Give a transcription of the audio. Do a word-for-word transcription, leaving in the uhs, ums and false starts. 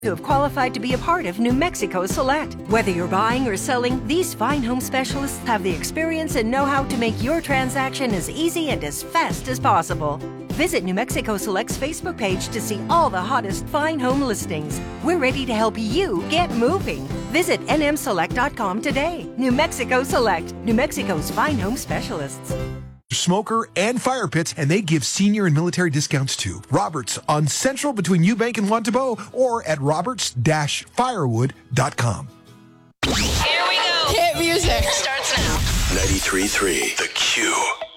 who have qualified to be a part of New Mexico Select. Whether you're buying or selling, these fine home specialists have the experience and know-how to make your transaction as easy and as fast as possible. Visit New Mexico Select's Facebook page to see all the hottest fine home listings. We're ready to help you get moving. Visit N M select dot com today. New Mexico Select, New Mexico's fine home specialists. Smoker and fire pits, and they give senior and military discounts too. Roberts on Central between Eubank and Montebo, or at roberts dash firewood dot com. Here we go. Hit music. Starts now. ninety-three point three The Q.